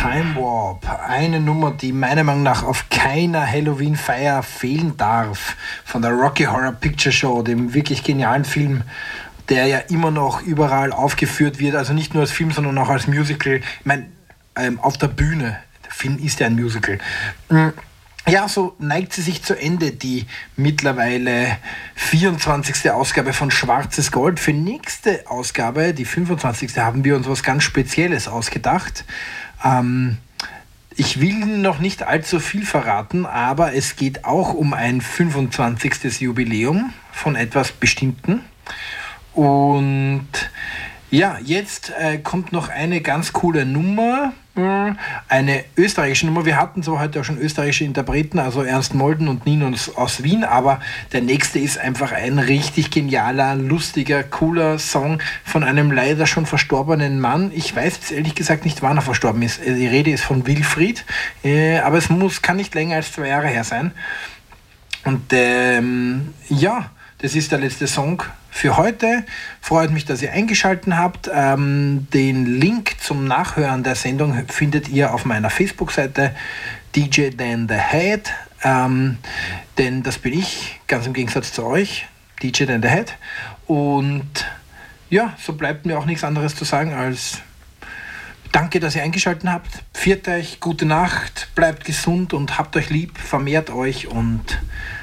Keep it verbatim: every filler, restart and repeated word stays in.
Time Warp. Eine Nummer, die meiner Meinung nach auf keiner Halloween-Feier fehlen darf. Von der Rocky Horror Picture Show, dem wirklich genialen Film, der ja immer noch überall aufgeführt wird. Also nicht nur als Film, sondern auch als Musical. Ich meine, ähm, auf der Bühne. Der Film ist ja ein Musical. Mhm. Ja, so neigt sie sich zu Ende, die mittlerweile vierundzwanzigste Ausgabe von Schwarzes Gold. Für nächste Ausgabe, die fünfundzwanzigste, haben wir uns was ganz Spezielles ausgedacht. Ähm, ich will noch nicht allzu viel verraten, aber es geht auch um ein fünfundzwanzigstes Jubiläum von etwas Bestimmten. Und ja, jetzt äh, kommt noch eine ganz coole Nummer. Eine österreichische Nummer. Wir hatten zwar heute auch schon österreichische Interpreten, also Ernst Molden und Ninos aus Wien, aber der nächste ist einfach ein richtig genialer, lustiger, cooler Song von einem leider schon verstorbenen Mann. Ich weiß jetzt ehrlich gesagt nicht, wann er verstorben ist. Die Rede ist von Wilfried, äh, aber es muss, kann nicht länger als zwei Jahre her sein. Und ähm, ja, das ist der letzte Song für heute. Freut mich, dass ihr eingeschaltet habt. Ähm, den Link zum Nachhören der Sendung findet ihr auf meiner Facebook-Seite D J Dan the Head. Ähm, denn das bin ich, ganz im Gegensatz zu euch, D J Dan the Head. Und ja, so bleibt mir auch nichts anderes zu sagen als danke, dass ihr eingeschaltet habt. Pfiat euch, gute Nacht, bleibt gesund und habt euch lieb, vermehrt euch und